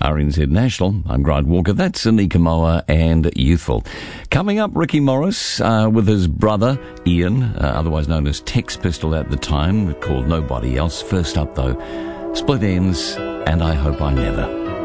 RNZ National. I'm Grant Walker. That's Anika Moa and Youthful. Coming up, Ricky Morris with his brother Ian, otherwise known as Tex Pistol at the time, called Nobody Else. First up, though, Split Ends and I Hope I Never.